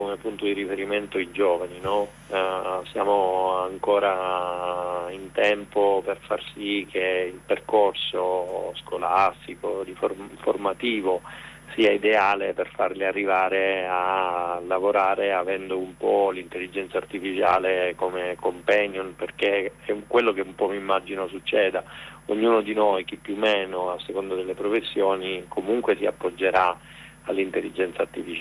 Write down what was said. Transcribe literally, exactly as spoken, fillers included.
come punto di riferimento i giovani, no? Uh, siamo ancora in tempo per far sì che il percorso scolastico, di form- formativo sia ideale per farli arrivare a lavorare avendo un po' l'intelligenza artificiale come companion, perché è quello che un po' mi immagino succeda. Ognuno di noi, chi più o meno, a seconda delle professioni, comunque si appoggerà all'intelligenza artificiale.